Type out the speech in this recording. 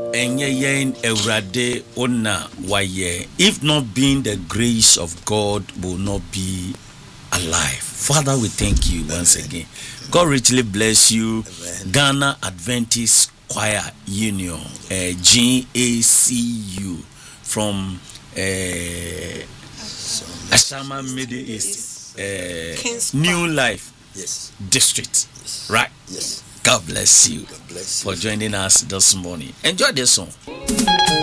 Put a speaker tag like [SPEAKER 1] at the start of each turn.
[SPEAKER 1] enye yen ewrade ona waye. If not being the grace of God, will not be alive. Father, we thank you once again. God richly bless you. Ghana Adventist Choir Union, GACU, from Ashama Middle East, New Life District. Right?
[SPEAKER 2] Yes.
[SPEAKER 1] God bless you
[SPEAKER 2] God bless you
[SPEAKER 1] for joining us this morning. Enjoy this song.